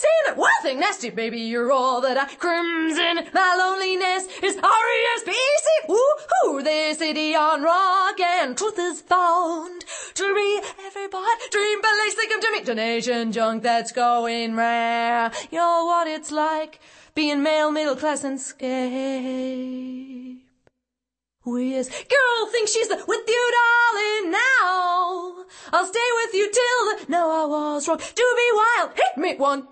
saying it, one thing nasty, baby, you're all that I crimson. My loneliness is R-E-S-P-C. Woo-hoo, this city on rock and truth is found to be everybody. Dream police, they come to me. Donation junk that's going rare. You're what it's like being male, middle class and scape. Whiz, girl thinks she's with you, darling, now. I'll stay with you till the, no, I was wrong. Do be wild, hit me 1,